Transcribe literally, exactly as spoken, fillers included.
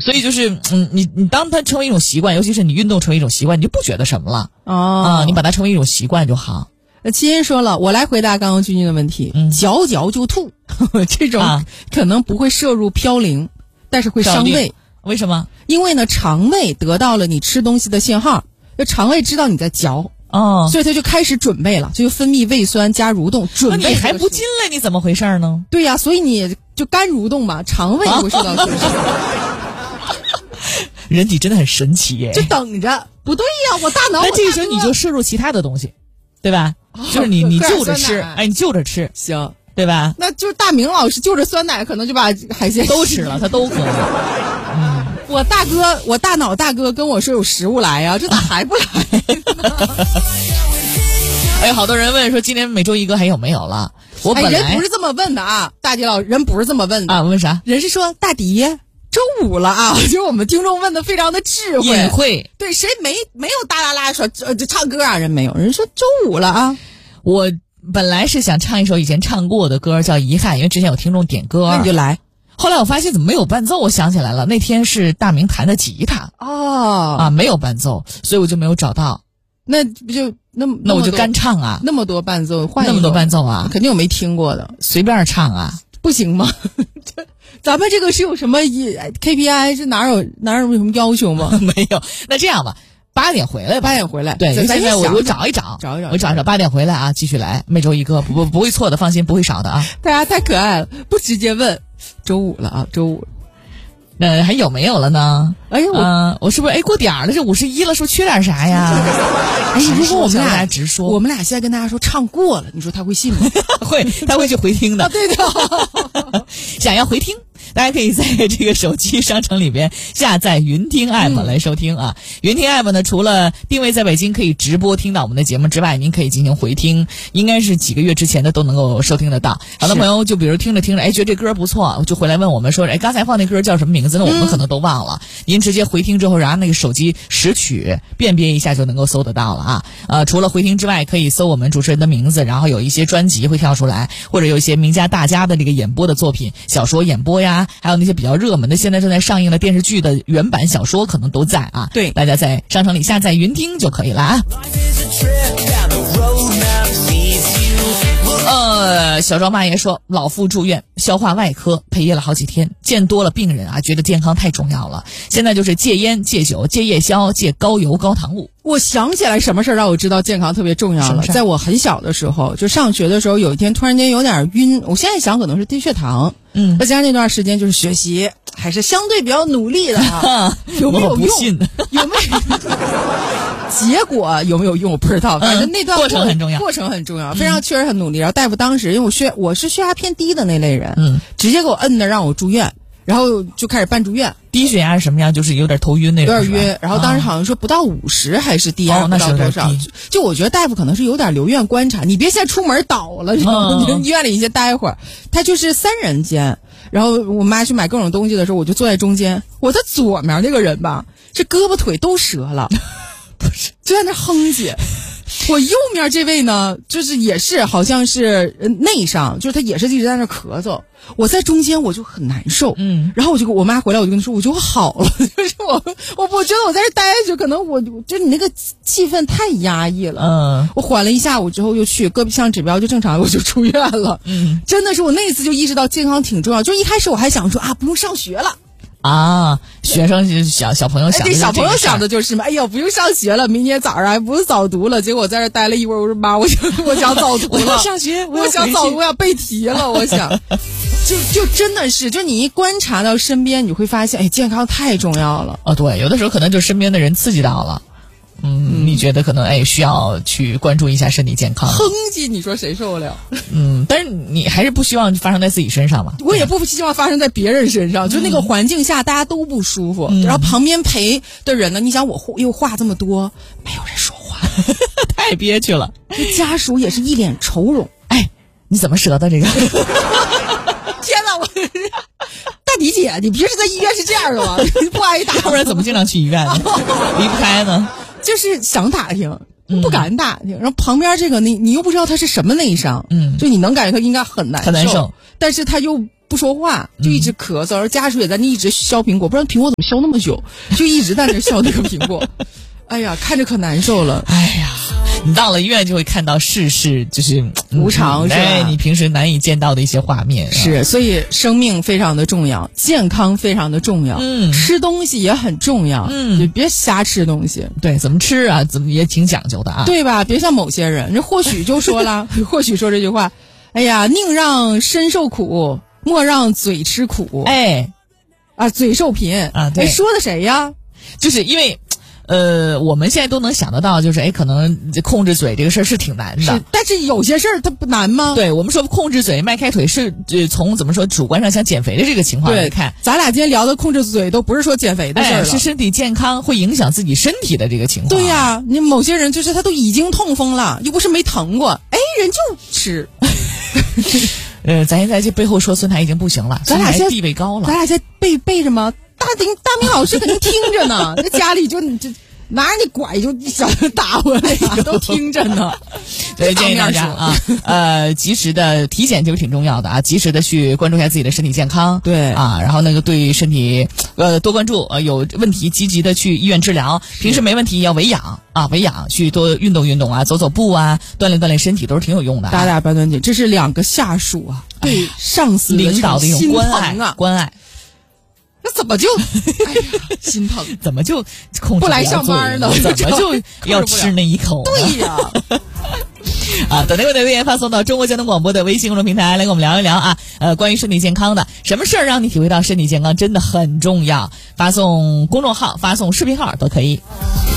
所以就是嗯，你你当它成为一种习惯，尤其是你运动成为一种习惯，你就不觉得什么了哦啊，你把它成为一种习惯就好。 那七音说了，我来回答刚刚君君的问题，嗯，嚼嚼就吐，这种、啊、可能不会摄入嘌呤，但是会伤胃。 为什么？ 因为呢，肠胃得到了你吃东西的信号，就肠胃知道你在嚼， 哦， 所以它就开始准备了，就分泌胃酸加蠕动，准备。 那你还不进来，你怎么回事呢？ 对呀、啊，所以你就干蠕动嘛，肠胃会受到损失。 人体真的很神奇耶！ 就等着，不对呀、啊，我大脑。 那这个时候你就摄入其他的东西，对吧？哦、就是你你就着吃，哎，你就着吃， 行， 对吧？ 那就是大明老师就着酸奶，可能就把海鲜都吃了，他都喝了。嗯， 我大哥，我大脑大哥跟我说有食物来呀，这咋还不来呢？ 哎，好多人问说今年每周一歌还有没有了？我本来、 哎、人不是这么问的啊，大迪老人不是这么问的啊，问啥？ 人是说大迪周五了啊，就是我们听众问的非常的智慧， 隐晦。 对，谁没没有大啦啦说这这唱歌啊？人没有，人说周五了啊。 我本来是想唱一首以前唱过的歌，叫《遗憾》，因为之前有听众点歌， 那你就来。 后来我发现怎么没有伴奏，我想起来了，那天是大明弹的吉他哦啊，没有伴奏，所以我就没有找到。 那不就那么那我就干唱啊， 那么多伴奏换那么多伴奏啊， 肯定有没听过的， 随便唱啊， 不行吗？咱们这个是有什么 K P I 是哪有哪有什么要求吗？ 没有。那这样吧，八点回来， 八点回来。 对，现在我我找一找，找一找， 我找一找，八点回来啊，继续来，每周一歌，不不不会错的，放心，不会少的啊。 大家太可爱了，不直接问，周五了啊，周五。 那还有没有了呢？ 哎呀，我、 呃、我是不是哎过点儿了？这五十一了，是不是缺点啥呀？ 哎，如果我们俩直说， 我们俩现在跟大家说唱过了，你说他会信吗？ 会，他会去回听的。 啊、对的， 想要回听，大家可以在这个手机商城里边下载云听 app 来收听啊。嗯、云听 app 呢，除了定位在北京可以直播听到我们的节目之外，您可以进行回听，应该是几个月之前的都能够收听得到。好多朋友就比如听着听着，哎，觉得这歌不错，就回来问我们说，哎，刚才放那歌叫什么名字？那我们可能都忘了。嗯、您直接回听之后，然后那个手机识曲辨别一下就能够搜得到了啊。呃，除了回听之外，可以搜我们主持人的名字，然后有一些专辑会跳出来，或者有一些名家大家的这个演播的作品、小说演播呀，还有那些比较热门的，现在正在上映的电视剧的原版小说可能都在啊。 对， 大家在商城里下载云听就可以了啊。呃，小庄妈爷说，老父住院，消化外科陪夜了好几天，见多了病人啊，觉得健康太重要了。现在就是戒烟、戒酒、戒夜宵、戒高油高糖物。 我想起来什么事儿让我知道健康特别重要了。在我很小的时候，就上学的时候，有一天突然间有点晕，我现在想可能是低血糖。嗯，再加上那段时间就是学习还是相对比较努力的啊，有没有用？有没有？结果有没有用我不知道，反正那段、 嗯、过程很重要， 过程很重要，非常确实很努力。然后大夫当时因为我血我是血压偏低的那类人，嗯，直接给我摁的让我住院。然后就开始办住院， 低血压是什么样？就是有点头晕那种， 有点晕。然后当时好像说不到五十还是低压不到多少，哦、就我觉得大夫可能是有点留院观察，你别现在出门倒了，嗯、医院里先待会儿。他就是三人间，然后我妈去买各种东西的时候，我就坐在中间。我的左面那个人吧，这胳膊腿都折了，不是就在那哼唧。我右面这位呢，就是也是好像是内伤，就是他也是一直在那咳嗽。我在中间我就很难受，嗯，然后我就我妈回来我就跟她说，我觉得我好了，就是我我我觉得我在这待下去，可能我就你那个气氛太压抑了，嗯，我缓了一下午之后又去各项指标就正常，我就出院了，嗯，真的是我那一次就意识到健康挺重要，就一开始我还想说啊不用上学了。 啊，学生小小朋友想的、 哎，对小朋友想的就是嘛，哎呀，不用上学了，明天早上还不是早读了。结果在这待了一会儿，我说妈，我想我想早读了， 我要上学， 我, 我想早读，我要背题了，我想，就就真的是，就你一观察到身边，你会发现，哎，健康太重要了。 哦，对，有的时候可能就身边的人刺激到了。嗯，你觉得可能哎需要去关注一下身体健康？ 哼唧，你说谁受得了？ 嗯，但是你还是不希望发生在自己身上嘛？ 我也不希望发生在别人身上，嗯、就那个环境下大家都不舒服，嗯、然后旁边陪的人呢，你想我又话这么多，没有人说话， 太憋屈了。 家属也是一脸愁容， 哎，你怎么折的这个？天哪，我大迪姐，你平时在医院是这样的吗？不挨打， 不然怎么经常去医院呢？离不开呢？ 就是想打听，不敢打听，嗯、然后旁边这个你你又不知道他是什么内伤，嗯，就你能感觉他应该很难受， 很难受， 但是他又不说话，就一直咳嗽，然后家属也在那一直削苹果，不知道苹果怎么削那么久，就一直在那削那个苹果。哎呀，看着可难受了。 哎呀，你到了医院就会看到世事就是无常，是吧？ 哎，你平时难以见到的一些画面。 是，所以生命非常的重要，健康非常的重要， 嗯， 吃东西也很重要， 嗯， 就别瞎吃东西。 对，怎么吃啊，怎么也挺讲究的啊， 对吧？别像某些人，这或许就说了，或许说这句话，哎呀，宁让身受苦，莫让嘴吃苦。 哎， 啊，嘴受贫啊，对， 哎，说的谁呀？ 就是因为。呃，我们现在都能想得到，就是哎，可能控制嘴这个事儿是挺难的。 是，但是有些事儿它不难吗？ 对，我们说控制嘴、迈开腿是呃从怎么说主观上想减肥的这个情况来看， 咱俩今天聊的控制嘴都不是说减肥的事儿了， 哎，是身体健康会影响自己身体的这个情况。 对呀、啊，你某些人就是他都已经痛风了，又不是没疼过，哎，人就吃。 呃，咱现在这背后说孙台已经不行了， 咱俩现在地位高了， 咱俩现在背背着吗？大丁大明老师肯定听着呢，在家里就你这拿着你拐就想打我了呀，都听着呢。 所以建议大家啊，呃，及时的体检就是挺重要的啊，及时的去关注一下自己的身体健康。 对啊，然后那个对身体呃多关注，呃有问题积极的去医院治疗，平时没问题要维养啊，维养去多运动运动啊，走走步啊，锻炼锻炼身体都是挺有用的、啊。 打打板短紧，这是两个下属啊，对上司领导的一种关爱啊， 关爱。 那怎么就哎呀心疼？ 怎么就控制不来上班呢？ 怎么就要吃那一口？ 对呀。 啊，等待我的留言发送到中国交通广播的微信公众平台，来跟我们聊一聊啊。呃，关于身体健康的，什么事儿让你体会到身体健康真的很重要？发送公众号、发送视频号都可以。